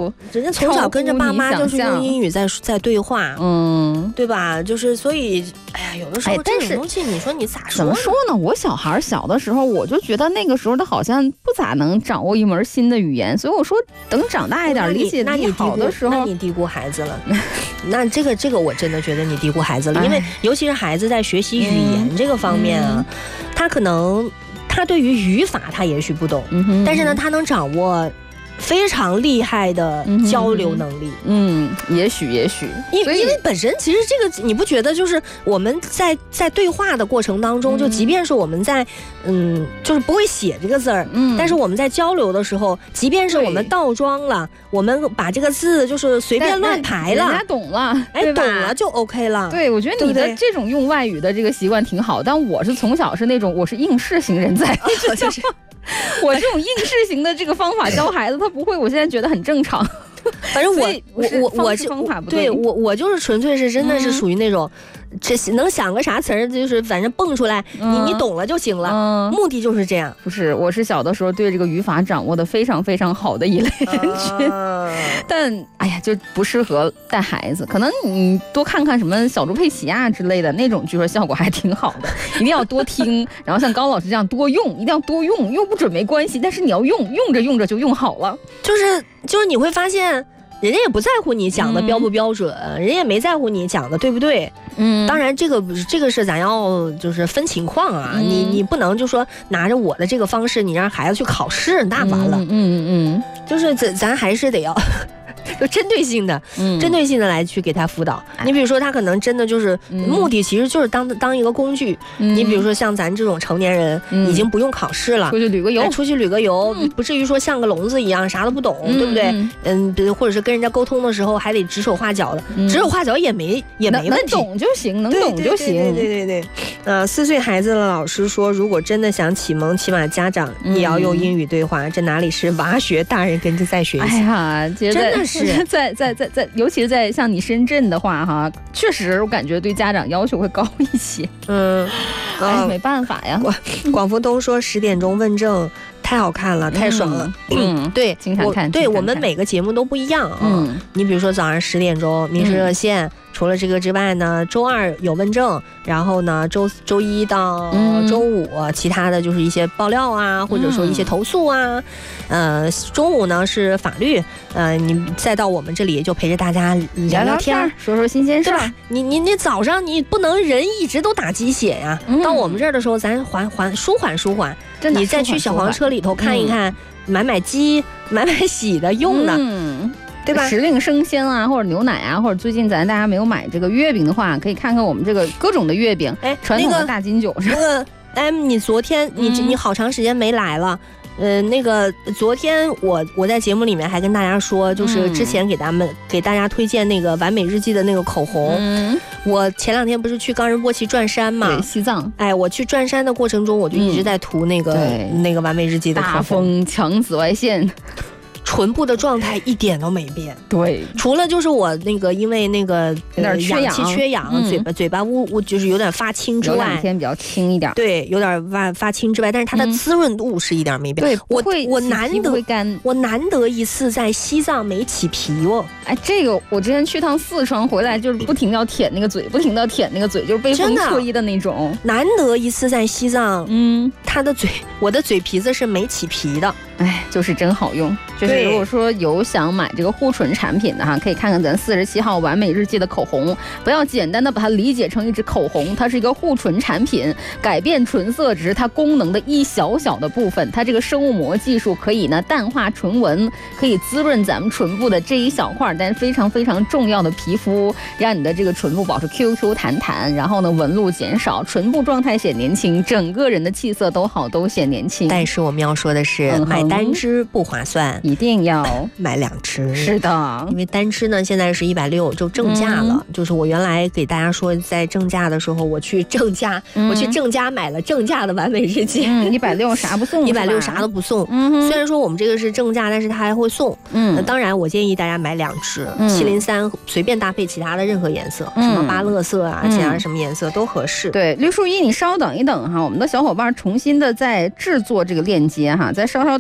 都人家从小跟着爸妈就是用英语在对话，对吧？就是所以，哎呀，有的时候这种东西，你说你咋说？ 怎么说呢？我小孩小的时候，我就觉得那个时候他好像不咋能掌握一门新的语言，所以我说等长大一点，理解力好的时候， 那你低估孩子了。那这个我真的觉得你低估孩子了，因为尤其是孩子在学习语言这个方面啊，他可能他对于语法他也许不懂，但是呢，他能掌握非常厉害的交流能力。 也许， 因为本身其实这个你不觉得就是我们在对话的过程当中，就即便是我们在就是不会写这个字儿，但是我们在交流的时候，即便是我们倒装了，我们把这个字就是随便乱排了， 人家懂了， 懂了就 OK 了。 对，我觉得你的这种用外语的这个习惯挺好，但我是从小是那种我是应试型人才，就是我这种应试型的这个方法教孩子，他不会，我现在觉得很正常。 反正我这方法不对，我就是纯粹是真的是属于那种，这能想个啥词儿，就是反正蹦出来，你懂了就行了，目的就是这样。 不是，我是小的时候对这个语法掌握的非常非常好的一类人群，但哎呀，就不适合带孩子。可能你多看看什么小猪佩奇啊之类的那种，据说效果还挺好的。一定要多听，然后像高老师这样多用，一定要多用，用不准没关系，但是你要用着用着就用好了。 就是你会发现，人家也不在乎你讲的标不标准，人家也没在乎你讲的对不对。当然这个是咱要就是分情况啊，你不能就说拿着我的这个方式，你让孩子去考试，那完了。就是咱还是得要。就针对性的来去给他辅导。你比如说他可能真的就是目的其实就是当一个工具。你比如说像咱这种成年人已经不用考试了， 出去旅个游， 不至于说像个聋子一样啥都不懂，对不对？或者是跟人家沟通的时候还得指手画脚的，指手画脚也没问题， 能懂就行，能懂就行。 对。4岁孩子的老师说，如果真的想启蒙，起码家长也要用英语对话，这哪里是娃学，大人跟着在学习。 哎呀，真的是。在，尤其是在像你深圳的话哈，确实我感觉对家长要求会高一些。没办法呀。 广福东说10点钟问政太好看了，太爽了。对， 经常看。 对，我们每个节目都不一样啊。你比如说早上10点钟民事热线，除了这个之外呢，周二有问政，然后呢周一到周五，其他的就是一些爆料啊，或者说一些投诉啊。中午呢是法律，你再到我们这里就陪着大家聊聊天， 说说新鲜事儿。 你早上你不能人一直都打鸡血呀，到我们这儿的时候咱舒缓。你再去小黄车里头看一看，买鸡，买洗的用的。对吧？ 时令生鲜啊，或者牛奶啊，或者最近大家没有买这个月饼的话，可以看看我们这个各种的月饼。传统的大金九是。 你昨天你好长时间没来了。那个昨天我在节目里面还跟大家说，就是之前给大家推荐那个完美日记的那个口红。我前2天不是去冈仁波齐转山嘛， 对，西藏。 我去转山的过程中，我就一直在涂那个完美日记的口红。 大风强紫外线。 唇部的状态一点都没变， 对， 除了就是我那个因为那个氧气缺氧，嘴巴就是有点发青之外， 有2天比较轻一点， 对，有点发青之外，但是它的滋润度是一点没变。 对， 我难得一次在西藏没起皮哦。 这个我之前去趟四川回来，就是不停要舔那个嘴，就是被风吹的那种。 难得一次在西藏，我的嘴皮子是没起皮的。 就是真好用。就是如果说有想买这个护唇产品的哈，可以看看咱47号完美日记的口红，不要简单的把它理解成一支口红，它是一个护唇产品，改变唇色只是它功能的一小小的部分。它这个生物膜技术可以呢淡化唇纹，可以滋润咱们唇部的这一小块但是非常非常重要的皮肤，让你的这个唇部保持 QQ 弹弹，然后呢纹路减少，唇部状态显年轻，整个人的气色都好，都显年轻。 但是我们要说的是，买单支不划算， 一定要买2支。 是的， 因为单支呢现在是160，就正价了。就是我原来给大家说，在正价的时候，我去正价买了正价的完美日记 ，160啥不送 ，160啥都不送。虽然说我们这个是正价，但是它还会送。当然我建议大家买2支，703随便搭配其他的任何颜色，什么芭乐色啊，其他什么颜色都合适。 对，绿树一你稍等一等哈，我们的小伙伴重新的在制作这个链接哈，再稍等一等就。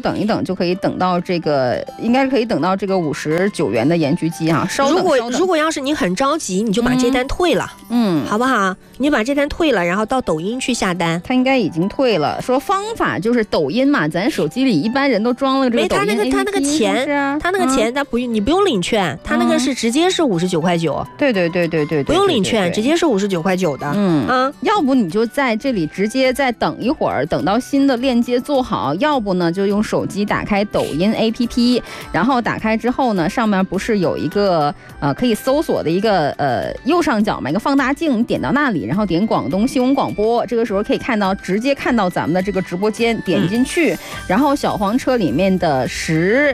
就可以等到这个，应该是可以等到这个59元的盐焗鸡哈。 如果要是你很着急，你就把这单退了，好不好？你把这单退了，然后到抖音去下单。 他应该已经退了。说方法就是抖音嘛，咱手机里一般人都装了这个抖音 APP。 他那个钱，他那个钱，你不用领券，他那个是直接是59.9块。 对， 不用领券，直接是59.9块的。 要不你就在这里直接再等一会儿，等到新的链接做好；要不呢，就用手机打开抖音 APP， 然后打开之后呢，上面不是有一个可以搜索的一个右上角嘛，一个放大镜，你点到那里，然后点广东新闻广播，这个时候可以直接看到咱们的这个直播间，点进去，然后小黄车里面的10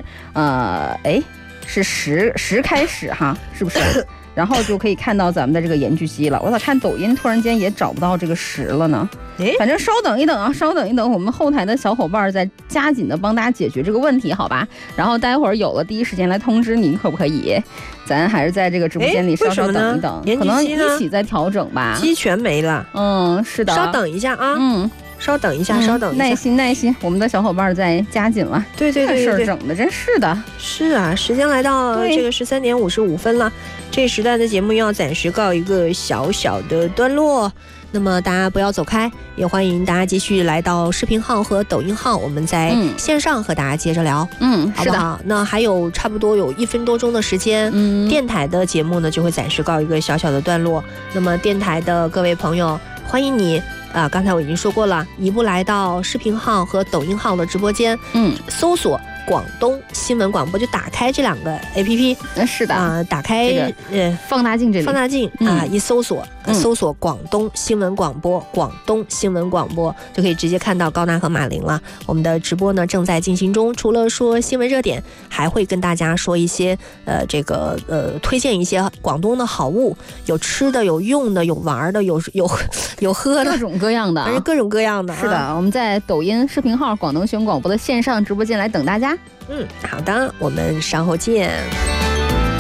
开始哈，是不是？然后就可以看到咱们的这个盐焗鸡了。我咋看抖音突然间也找不到这个10了呢？反正稍等一等啊，稍等一等，我们后台的小伙伴在加紧的帮大家解决这个问题，好吧？然后待会儿有了第一时间来通知您，可不可以？咱还是在这个直播间里稍稍等一等，可能一起再调整吧。 鸡全没了。是的。稍等一下啊。稍等一下， 耐心，我们的小伙伴在加紧了。 对， 这事儿整的真是的。 是啊，时间来到这个13点55分了，这时段的节目要暂时告一个小小的段落。那么大家不要走开，也欢迎大家继续来到视频号和抖音号，我们在线上和大家接着聊。好不好？那还有差不多有1分多钟的时间，电台的节目呢就会暂时告一个小小的段落。那么电台的各位朋友，欢迎你。刚才我已经说过了，移步来到视频号和抖音号的直播间，搜索广东新闻广播，就打开这2个 APP。 是的打开放大镜这里， 放大镜一搜索，搜索广东新闻广播，广东新闻广播就可以直接看到高娜和马玲了。我们的直播呢正在进行中，除了说新闻热点，还会跟大家说一些推荐一些广东的好物，有吃的，有用的，有玩的，有喝的， 各种各样的， 反正各种各样的。 是的，我们在抖音视频号广东新闻广播的线上直播间来等大家。 好的，我们稍后见。